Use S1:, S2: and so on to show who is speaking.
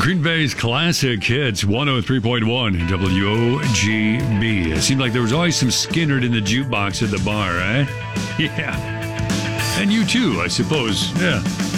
S1: Green Bay's classic hits, 103.1 WOGB. It seemed like there was always some Skynyrd in the jukebox at the bar, right? Yeah. And you too, I suppose. Yeah.